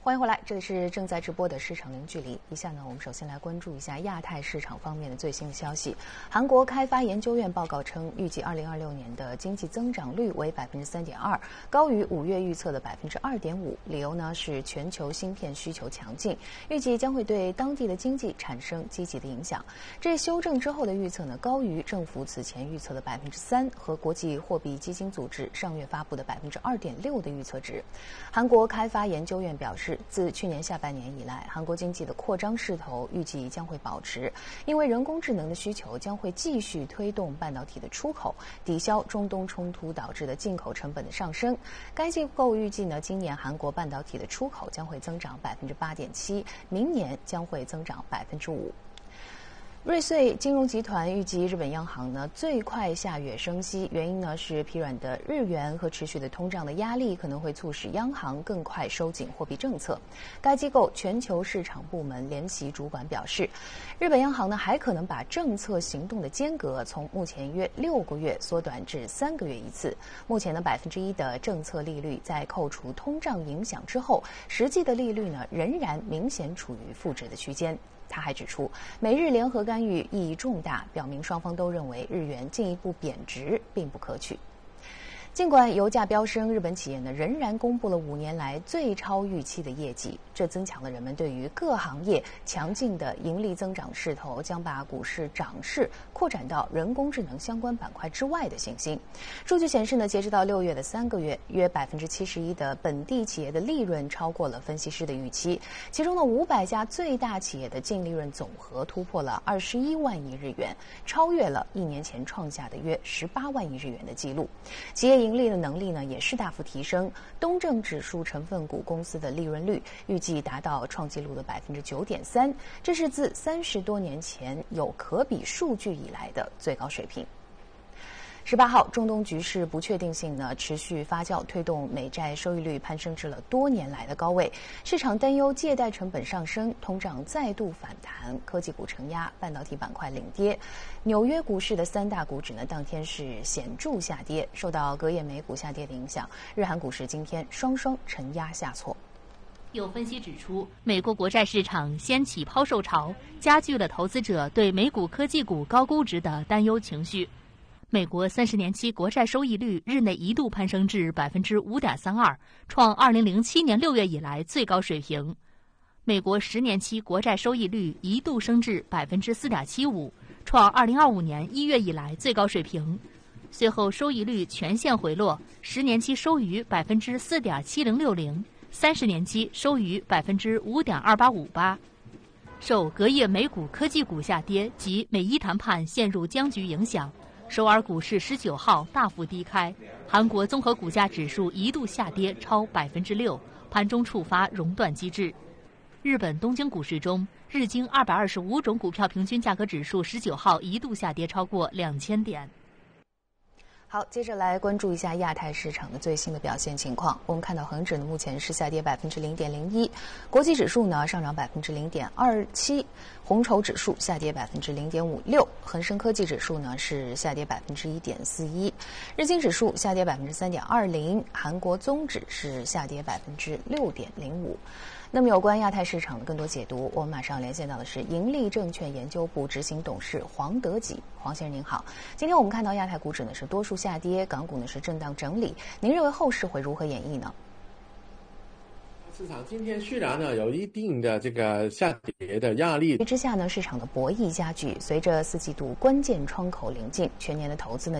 欢迎回来，这里是正在直播的市场零距离。以下呢，我们首先来关注一下亚太市场方面的最新的消息。韩国开发研究院报告称，预计2026年的经济增长率为3.2%，高于5月预测的2.5%。理由呢是全球芯片需求强劲，预计将会对当地的经济产生积极的影响。这修正之后的预测呢，高于政府此前预测的3%和国际货币基金组织上月发布的2.6%的预测值。韩国开发研究院表示，自去年下半年以来，韩国经济的扩张势头预计将会保持，因为人工智能的需求将会继续推动半导体的出口，抵消中东冲突导致的进口成本的上升。该机构预计呢，今年韩国半导体的出口将会增长8.7%，明年将会增长5%。瑞穗金融集团预计日本央行呢最快下月升息，原因呢是疲软的日元和持续的通胀的压力可能会促使央行更快收紧货币政策。该机构全球市场部门联席主管表示，日本央行呢还可能把政策行动的间隔从目前约6个月缩短至3个月一次。目前的1%的政策利率在扣除通胀影响之后，实际的利率呢仍然明显处于负值的区间。他还指出，美日联合干预意义重大，表明双方都认为日元进一步贬值并不可取。尽管油价飙升，日本企业呢仍然公布了5年来最超预期的业绩，这增强了人们对于各行业强劲的盈利增长势头将把股市涨势扩展到人工智能相关板块之外的信心。数据显示呢，截止到6月的3个月，约71%的本地企业的利润超过了分析师的预期，其中的500家最大企业的净利润总和突破了21万亿日元，超越了1年前创下的约18万亿日元的纪录。企业盈利的能力呢也是大幅提升，东证指数成分股公司的利润率预计达到创纪录的9.3%，这是自30多年前有可比数据以来的最高水平。18号，中东局势不确定性呢持续发酵，推动美债收益率攀升至了多年来的高位。市场担忧借贷成本上升，通胀再度反弹，科技股承压，半导体板块领跌。纽约股市的3大股指呢当天是显著下跌，受到隔夜美股下跌的影响，日韩股市今天双双承压下挫。 有分析指出，美国国债市场掀起抛售潮，加剧了投资者对美股科技股高估值的担忧情绪。美国30年期国债收益率日内一度攀升至5.32%，创2007年6月以来最高水平。美国10年期国债收益率一度升至4.75%，创2025年1月以来最高水平。随后收益率全线回落，10年期收于4.7060%，30年期收于5.2858%。受隔夜美股科技股下跌及美伊谈判陷入僵局影响，首尔股市19号大幅低开，韩国综合股价指数一度下跌超6%，盘中触发熔断机制。日本东京股市中，日经225种股票平均价格指数19号一度下跌超过2000点。 好，接着来关注一下亚太市场的最新的表现情况。我们看到恒指呢目前是下跌0.01%，国际指数呢上涨0.27%，红筹指数下跌0.56%，恒生科技指数呢是下跌1.41%，日经指数下跌3.20%，韩国综指是下跌6.05%。那么有关亚太市场的更多解读，我们马上连线到的是盈利证券研究部执行董事黄德己。黄先生您好，今天我们看到亚太股指呢是多数下跌，港股呢是震荡整理，您认为后市会如何演绎呢？ 市场今天虽然呢有一定的这个下跌的压力之下呢，市场的博弈加剧，随着4季度关键窗口临近，全年的投资呢